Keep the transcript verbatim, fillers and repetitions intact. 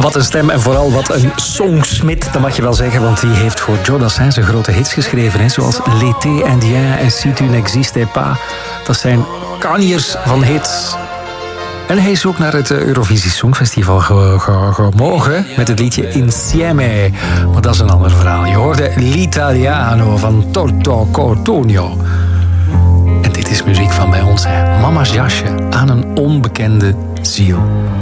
Wat een stem en vooral wat een songsmith, dat mag je wel zeggen, want die heeft voor Joe Dassin zijn grote hits geschreven, hè, zoals L'été indien en Si tu n'existais pas. Dat zijn kanjers van hits. En hij is ook naar het Eurovisie Songfestival ge- ge- gemogen met het liedje Insieme. Maar dat is een ander verhaal. Je hoorde L'Italiano van Toto Cotugno. En dit is muziek van bij ons, hè. Mama's jasje aan een onbekende ziel.